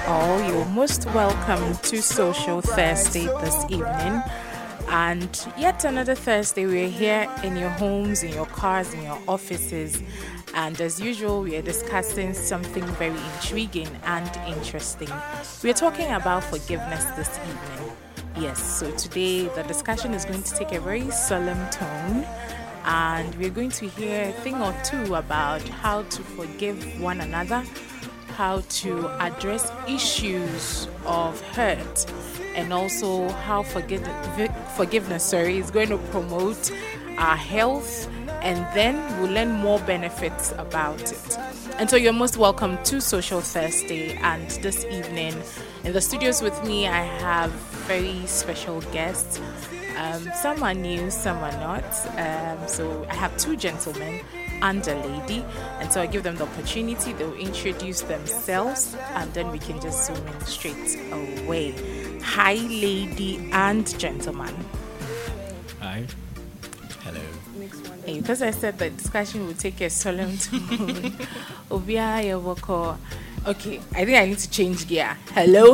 all. You're most welcome to Social Thursday this evening. And yet another Thursday, we're here in your homes, in your cars, in your offices. And as usual, we are discussing something very intriguing and interesting. We are talking about forgiveness this evening. Yes, so today the discussion is going to take a very solemn tone. And we're going to hear a thing or two about how to forgive one another, how to address issues of hurt, and also how forgiveness is going to promote our health, and then we'll learn more benefits about it. And so you're most welcome to Social Thursday, and this evening in the studios with me I have very special guests. Some are new, some are not. So I have two gentlemen and a lady, and so I give them the opportunity. They'll introduce themselves, and then we can just zoom in straight away. Hi, lady and gentleman. Hi. Hello. Hey, because I said the discussion will take a solemn tone. Obia Yawoko. Okay, I think I need to change gear. Hello.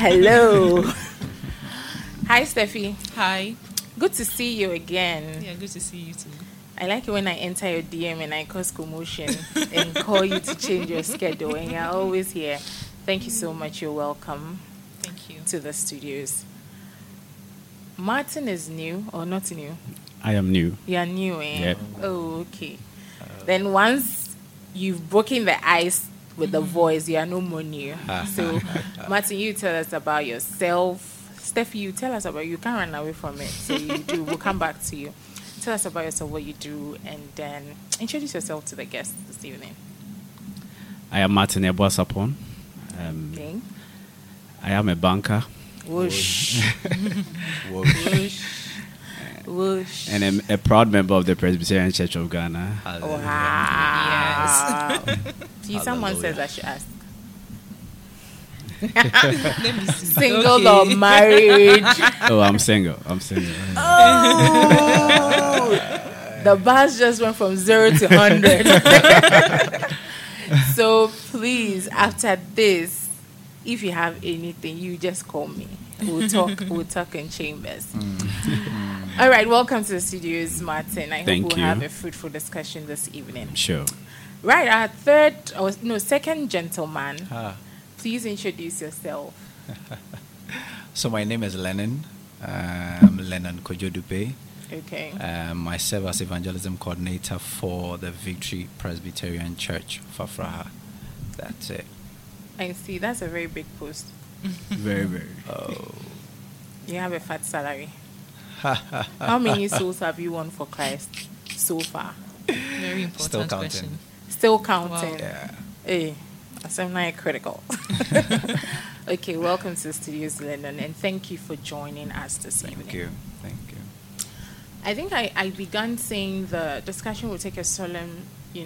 Hi, Steffi. Hi. Good to see you again. Yeah, good to see you too. I like it when I enter your DM and I cause commotion and call you to change your schedule, and you're always here. Thank you so much. You're welcome. Thank you. To the studios. Martin is new or not new? I am new. You're new, eh? Yep. Oh, okay. Then once you've broken the ice with the voice, you are no more new. So, Martin, you tell us about yourself. Steffi, you tell us about you. Can't run away from it. So you do. We'll come back to you. Tell us about yourself, what you do, and then introduce yourself to the guests this evening. I am Martin Eboasapon. Okay. I am a banker. Whoosh. Whoosh. Whoosh. And I'm a proud member of the Presbyterian Church of Ghana. Wow. Yes. See, someone says I should ask. Let me see. Single or married? Oh, I'm single. Oh, the bars just went from 0 to 100. So please, after this, if you have anything, you just call me. We'll talk in chambers. All right, welcome to the studios, Martin. I hope we'll have a fruitful discussion this evening. Sure. Right, our second gentleman. Please introduce yourself. So my name is Lennon. I'm Lennon Kojodupe. Okay. I serve as evangelism coordinator for the Victory Presbyterian Church, Fafraha. That's it. I see. That's a very big post. Very, very. Oh. You have a fat salary. How many souls have you won for Christ so far? Very important Still counting. question. Still counting. Wow. Yeah. Hey, I'm not critical. Okay, welcome to the studios, Lennon, and thank you for joining us this evening. Thank you. I think I began saying the discussion will take a solemn,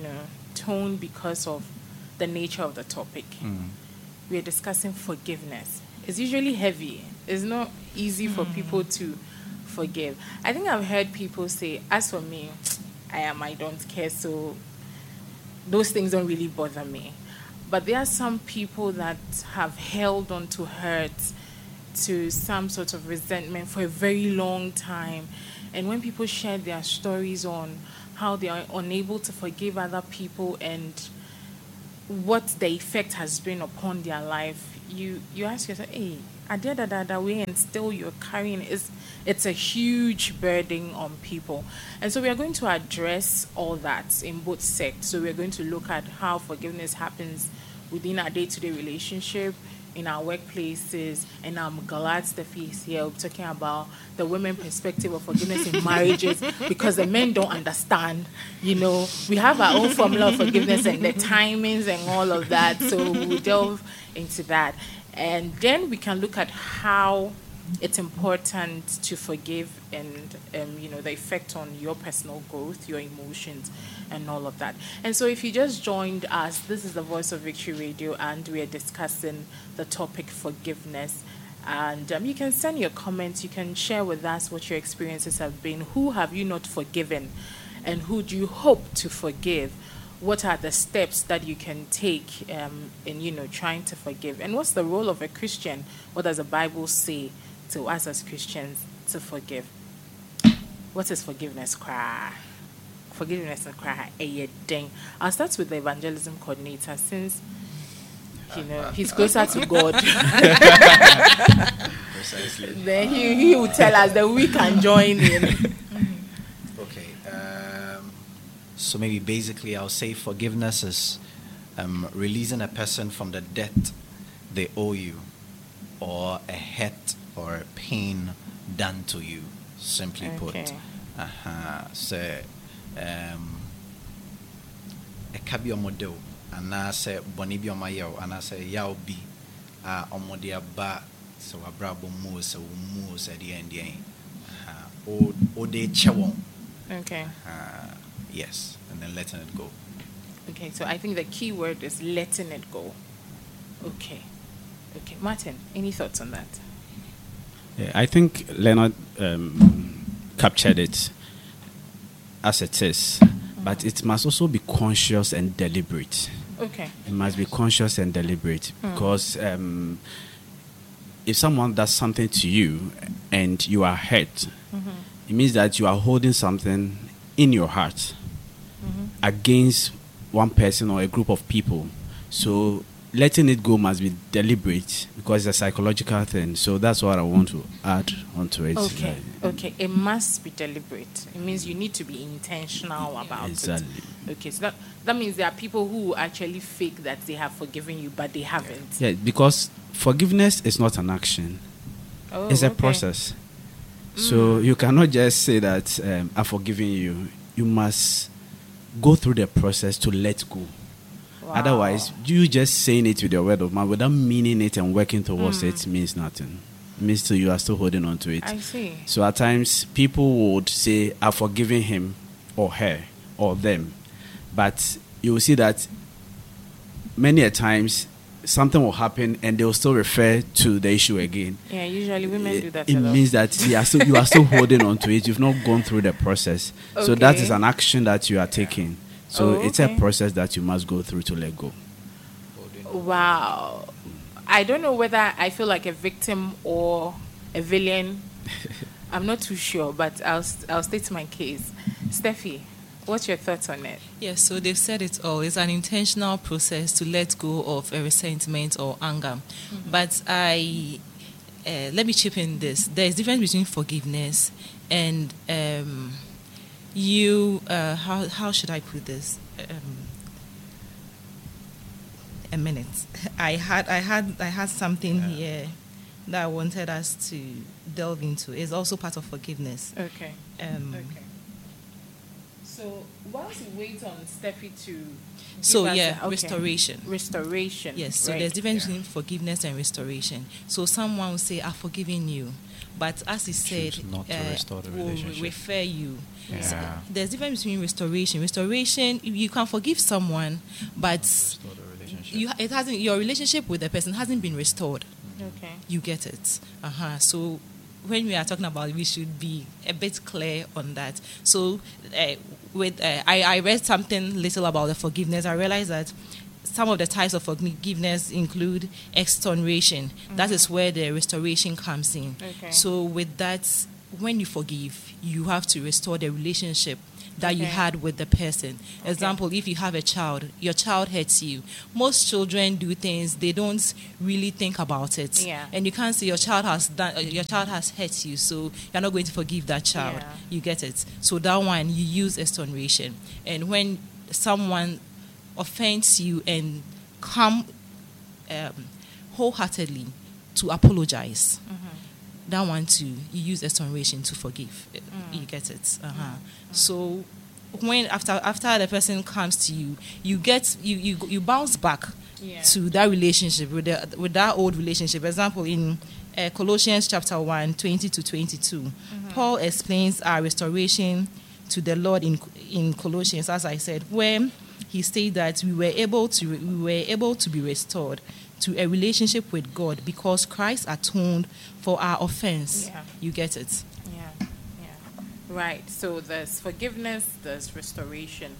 tone because of the nature of the topic. We are discussing forgiveness. It's usually heavy. It's not easy for people to forgive. I think I've heard people say, as for me, I don't care, so those things don't really bother me. But there are some people that have held on to hurt, to some sort of resentment for a very long time. And when people share their stories on how they are unable to forgive other people and what the effect has been upon their life, you ask yourself, hey, at the end of the way, and still you're carrying it's a huge burden on people. And so we are going to address all that in both sects. So we're going to look at how forgiveness happens within our day-to-day relationship, in our workplaces, and I'm glad Steffi is here. We're talking about the women perspective of forgiveness in marriages because the men don't understand. We have our own formula of forgiveness and the timings and all of that. So we'll delve into that. And then we can look at how it's important to forgive and, the effect on your personal growth, your emotions, and all of that. And so if you just joined us, this is the Voice of Victory Radio, and we are discussing the topic forgiveness. And you can send your comments. You can share with us what your experiences have been. Who have you not forgiven? And who do you hope to forgive? what are the steps that you can take in trying to forgive, and what's the role of a Christian? What does the Bible say to us as Christians to forgive? What is forgiveness? Forgiveness and cry a ding. I'll start with the evangelism coordinator, since he's closer to God. Precisely. Then he will tell us that we can join in. Okay. So maybe basically I'll say forgiveness is releasing a person from the debt they owe you, or a hurt or a pain done to you, simply put. So a cabi model, and I say Bonibio Mayo, and I say Yao B. Omodia ba, so a brabo moose, at the end. Or de chawon. Okay. Yes, and then letting it go. Okay, so I think the key word is letting it go. Okay. Martin, any thoughts on that? Yeah, I think Leonard captured it as it is, but it must also be conscious and deliberate. Okay. It must be conscious and deliberate, because if someone does something to you and you are hurt, it means that you are holding something in your heart against one person or a group of people. So letting it go must be deliberate, because it's a psychological thing. So that's what I want to add onto it. Okay. It must be deliberate. It means you need to be intentional about exactly. it. Okay, so that means there are people who actually fake that they have forgiven you, but they haven't. Yeah, because forgiveness is not an action. It's a process. So you cannot just say that I've forgiven you. You must go through the process to let go. Wow. Otherwise, you just saying it with your word of mouth without meaning it and working towards it means nothing. It means you are still holding on to it. I see. So at times, people would say, I've forgiven him or her or them. But you will see that many a times, something will happen and they will still refer to the issue again. Yeah, usually women do that It a lot. means that you are still holding on to it. You've not gone through the process. So that is an action that you are taking. So it's a process that you must go through to let go. Wow. I don't know whether I feel like a victim or a villain. I'm not too sure, but I'll state my case. Steffi, what's your thoughts on it? Yes, so they've said it all. It's an intentional process to let go of a resentment or anger. But let me chip in this. There's a difference between forgiveness and how should I put this? A minute. I had something here that I wanted us to delve into. It's also part of forgiveness. Okay. So whilst we wait on Steffi to restoration. Restoration. Yes, so right. there's difference between forgiveness and restoration. So someone will say, I've forgiven you. But as he said, not to restore the will relationship. refer you. Yeah. So there's difference between restoration. Restoration, you can forgive someone, but Restore the relationship. your relationship with the person hasn't been restored. Okay. You get it. So when we are talking about it, we should be a bit clear on that. So I read something little about the forgiveness. I realized that some of the types of forgiveness include exoneration. That is where the restoration comes in. Okay. So with that, when you forgive, you have to restore the relationship that you had with the person. Example, if you have a child, your child hurts you. Most children do things, they don't really think about it. Yeah. And you can't say your child has hurt you, so you're not going to forgive that child. Yeah. You get it. So that one, you use exoneration. And when someone offends you and come wholeheartedly to apologize, that one too, you use exoneration to forgive. You get it. So when after the person comes to you, you bounce back to that relationship with that old relationship. Example in Colossians chapter 1, 20 to 22, Paul explains our restoration to the Lord in Colossians, as I said, where he stated that we were able to be restored to a relationship with God because Christ atoned for our offense. Yeah. You get it? Yeah. Right. So there's forgiveness, there's restoration.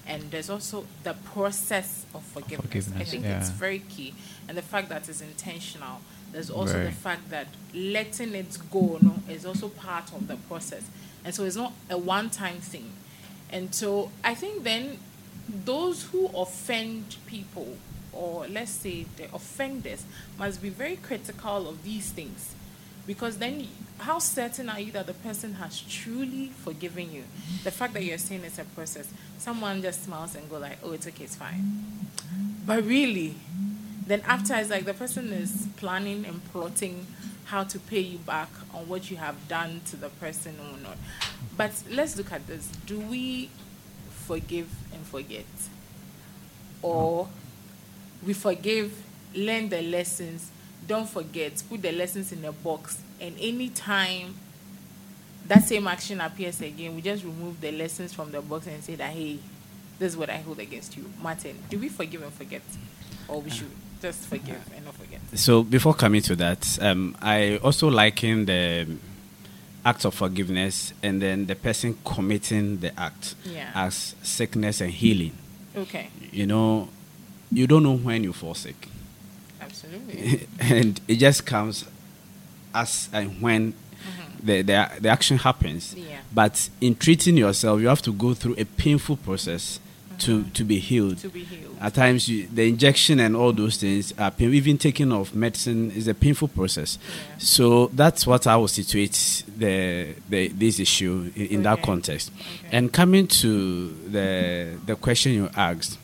And there's also the process of forgiveness. I think it's very key. And the fact that it's intentional. There's also the fact that letting it go is also part of the process. And so it's not a one-time thing. And so I think then those who offend people, or let's say the offenders, must be very critical of these things. Because then how certain are you that the person has truly forgiven you? The fact that you're saying it's a process. Someone just smiles and go like, oh, it's okay, it's fine. But really, then after it's like the person is planning and plotting how to pay you back on what you have done to the person or not. But let's look at this. Do we forgive and forget? Or we forgive, learn the lessons, don't forget, put the lessons in a box, and any time that same action appears again, we just remove the lessons from the box and say that, hey, this is what I hold against you. Martin, do we forgive and forget? Or we should just forgive and not forget? So before coming to that, I also liken the act of forgiveness and then the person committing the act as sickness and healing. Okay. You know, you don't know when you fall sick. Absolutely. And it just comes as and when the action happens. Yeah. But in treating yourself, you have to go through a painful process to be healed. To be healed. At times, the injection and all those things are painful. Even taking of medicine is a painful process. Yeah. So that's what I will situate this issue in that context. Okay. And coming to the question you asked,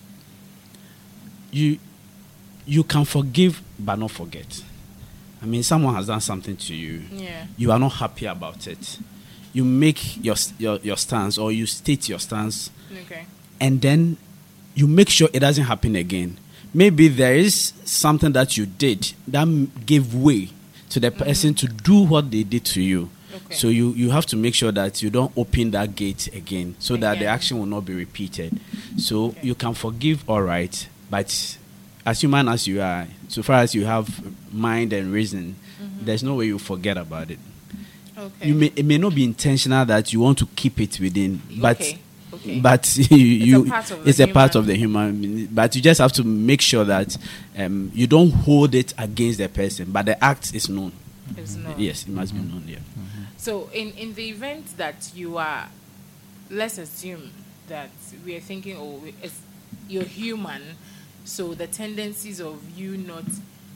you can forgive but not forget. I mean, someone has done something to you. Yeah. You are not happy about it. You make your stance, or you state your stance. Okay. And then you make sure it doesn't happen again. Maybe there is something that you did that gave way to the person to do what they did to you. Okay. So you have to make sure that you don't open that gate again, so that the action will not be repeated. So you can forgive, all right, but as human as you are, so far as you have mind and reason, there's no way you forget about it. Okay. It may not be intentional that you want to keep it within, but Okay. but It's a part of the human. But you just have to make sure that you don't hold it against the person, but the act is known. It's known. Yes, it must be known. Yeah. So in the event that you are, let's assume that we are thinking, you're human, so the tendencies of you not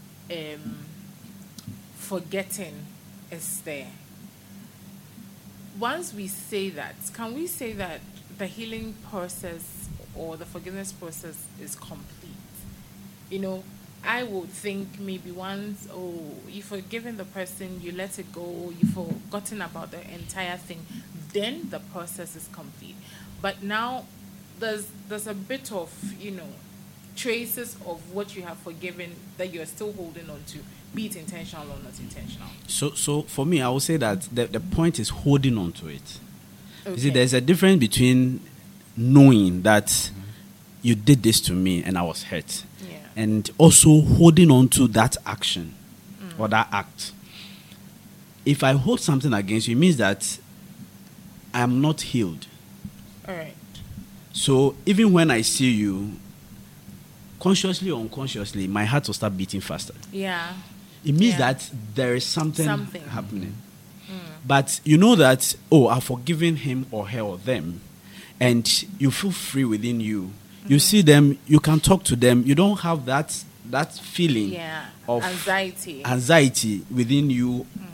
forgetting is there. Once we say that, can we say that the healing process or the forgiveness process is complete? You know, I would think maybe once, you've forgiven the person, you let it go, you've forgotten about the entire thing, then the process is complete. But now there's a bit of, traces of what you have forgiven that you're still holding on to, be it intentional or not intentional. So for me, I would say that the point is holding on to it. Okay. You see, there's a difference between knowing that you did this to me and I was hurt, and also holding on to that action or that act. If I hold something against you, it means that I am not healed. All right. So even when I see you, consciously or unconsciously, my heart will start beating faster. Yeah. It means that there is something happening. But you know that, I've forgiven him or her or them, and you feel free within you. You see them, you can talk to them. You don't have that feeling of anxiety within you